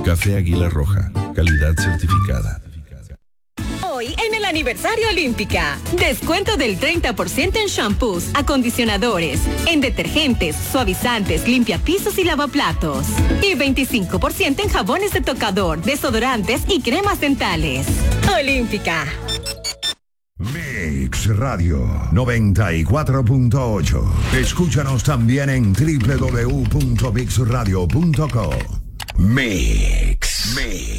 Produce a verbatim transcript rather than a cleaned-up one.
Café Águila Roja, calidad certificada. Hoy en el aniversario Olímpica, descuento del treinta por ciento en shampoos, acondicionadores, en detergentes, suavizantes, limpiapisos y lavaplatos. Y veinticinco por ciento en jabones de tocador, desodorantes y cremas dentales. Olímpica. Mix Radio noventa y cuatro punto ocho. Escúchanos también en doble u doble u doble u punto mix radio punto com. Mix. Mix.